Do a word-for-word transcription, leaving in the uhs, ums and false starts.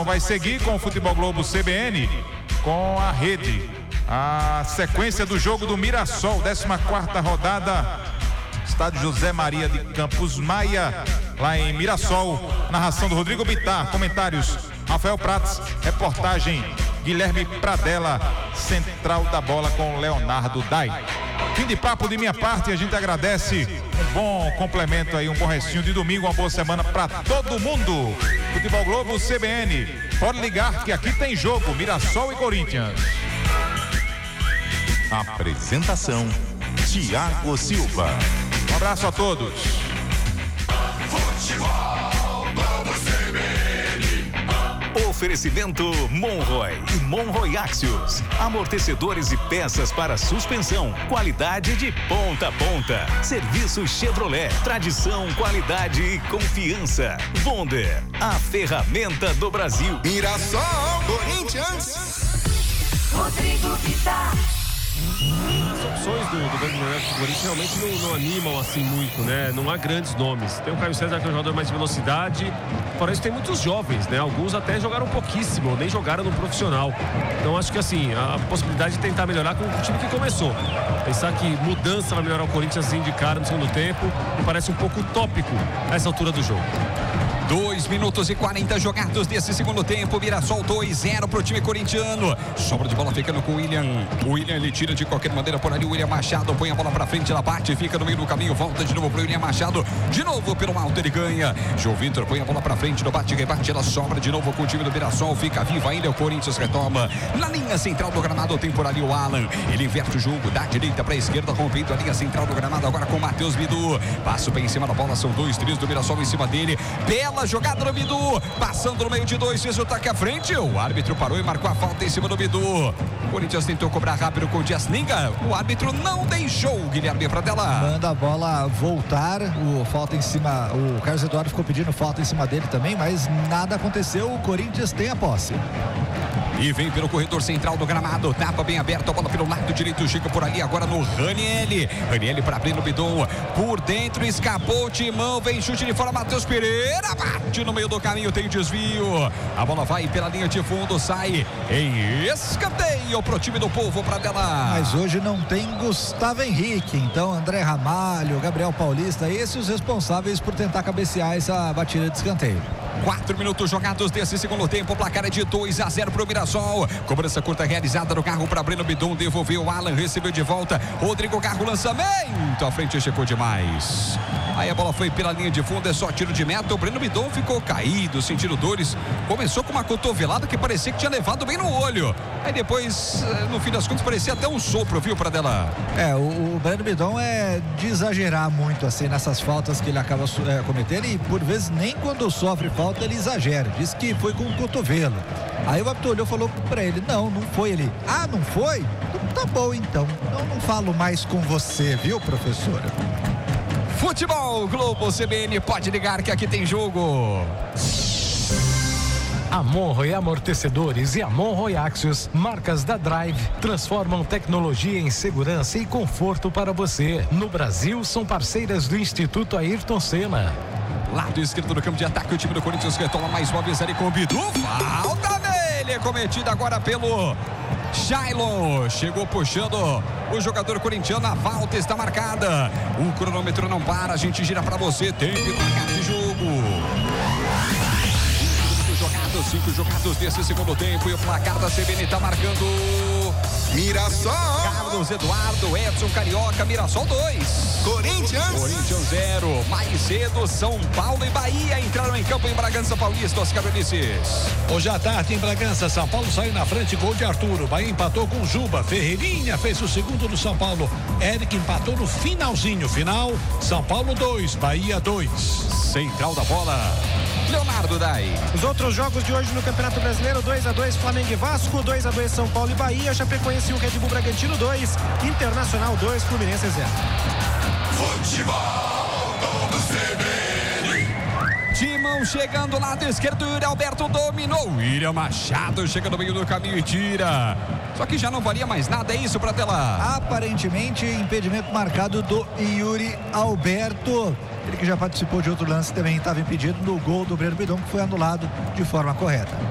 Vai seguir com o Futebol Globo C B N, com a rede. A sequência do jogo do Mirassol, décima quarta rodada, estádio José Maria de Campos Maia, lá em Mirassol. Narração do Rodrigo Bittar, comentários Rafael Prats, reportagem Guilherme Pradella, central da bola com Leonardo Dai. Fim de papo de minha parte, a gente agradece. Um bom complemento aí, um bom restinho de domingo, uma boa semana para todo mundo. Futebol Globo C B N, pode ligar que aqui tem jogo, Mirassol e Corinthians. Apresentação, Thiago Silva. Um abraço a todos. Futebol Globo C B N. Oferecimento Monroy e Monroy Axios. Amortecedores e peças para suspensão. Qualidade de ponta a ponta. Serviço Chevrolet. Tradição, qualidade e confiança. Bonder, a ferramenta do Brasil. Mirassol, Corinthians. Rodrigo Bittar. As opções do, do Brasileiro do Corinthians realmente não, não animam assim muito, né? Não há grandes nomes. Tem o Caio César, que é um jogador mais de velocidade. Porém, tem muitos jovens, né? Alguns até jogaram pouquíssimo, nem jogaram no profissional. Então, acho que assim, a possibilidade de tentar melhorar com o time que começou. Pensar que mudança vai melhorar o Corinthians assim de cara no segundo tempo, me parece um pouco utópico a essa altura do jogo. dois minutos e quarenta jogados desse segundo tempo. Mirassol dois a zero pro time corintiano. Sobra de bola ficando com o William. O William, ele tira de qualquer maneira por ali. O William Machado põe a bola pra frente, ela bate, fica no meio do caminho, volta de novo pro William Machado. De novo pelo alto ele ganha. João Vitor põe a bola pra frente, no bate, rebate, ela sobra de novo com o time do Mirassol. Fica viva ainda, o Corinthians retoma. Na linha central do gramado tem por ali o Alan. Ele inverte o jogo, da direita pra esquerda, rompendo a linha central do gramado agora com o Matheus Bidu. Passa o pé em cima da bola, são dois, três do Mirassol em cima dele. Bela jogada no Bidu. Passando no meio de dois, fez o taque à frente. O árbitro parou e marcou a falta em cima do Bidu. O Corinthians tentou cobrar rápido com o Jasninga. O árbitro não deixou o Guilherme Pradella. Manda a bola voltar. O falta em cima. O Carlos Eduardo ficou pedindo falta em cima dele também, mas nada aconteceu. O Corinthians tem a posse. E vem pelo corredor central do gramado. Tapa bem aberto, a bola pelo lado direito. Chega por ali agora no Ranieri. Ranieri para abrir no Bidon. Por dentro, escapou o Timão. Vem chute de fora, Matheus Pereira. Bate no meio do caminho, tem desvio. A bola vai pela linha de fundo, sai em escanteio pro time do Povo, Pradella. Mas hoje não tem Gustavo Henrique. Então, André Ramalho, Gabriel Paulista, esses os responsáveis por tentar cabecear essa batida de escanteio. Quatro minutos jogados desse segundo tempo. O placar é de dois a zero pro Mirassol. Cobrança curta realizada no carro para Breno Bidon. Devolveu o Alan, recebeu de volta. Rodrigo Garro, lançamento. A frente chegou demais. Aí a bola foi pela linha de fundo, é só tiro de meta. O Breno Bidon ficou caído, sentindo dores. Começou com uma cotovelada que parecia que tinha levado bem no olho. Aí depois, no fim das contas, parecia até um sopro, viu, Pradella? É, o, o Breno Bidon é de exagerar muito assim nessas faltas que ele acaba é, cometendo. E por vezes nem quando sofre falta ele exagera, diz que foi com o cotovelo. Aí o árbitro olhou e falou pra ele, não, não foi. Ele, ah, não foi? Então, tá bom então, eu não falo mais com você, viu, professora? Futebol Globo C B N, pode ligar que aqui tem jogo. A Monroy Amortecedores e a Monroy Axios, marcas da Drive, transformam tecnologia em segurança e conforto para você. No Brasil, são parceiras do Instituto Ayrton Senna. Lado esquerdo do campo de ataque, o time do Corinthians retoma mais uma vez ali com o Bidu. Falta nele, cometida agora pelo Shailon. Chegou puxando o jogador corintiano, a falta está marcada. O cronômetro não para, a gente gira para você. Tem que marcar de jogo. Jogados, cinco jogados desse segundo tempo e o placar da C B N está marcando Mirassol, Carlos Eduardo, Edson Carioca, Mirassol dois, Corinthians Corinthians zero. Mais cedo, São Paulo e Bahia entraram em campo em Bragança Paulista, Oscar Ulisses. Hoje à tarde em Bragança, São Paulo saiu na frente, gol de Arturo. Bahia empatou com Juba, Ferreirinha fez o segundo do São Paulo, Eric empatou no finalzinho, final, São Paulo dois, Bahia dois. Central da bola, Leonardo Dai. Os outros jogos de hoje no Campeonato Brasileiro, dois a dois Flamengo e Vasco, dois a dois São Paulo e Bahia, Chapecoense e o Red Bull Bragantino dois, Internacional dois, Fluminense zero. Futebol Globo C B N. Timão chegando lado esquerdo, Yuri Alberto dominou. William Machado chega no meio do caminho e tira. Só que já não valia mais nada, é isso, Pradella? Aparentemente, impedimento marcado do Yuri Alberto. Ele que já participou de outro lance também estava impedido no gol do Breno Bidon, que foi anulado de forma correta.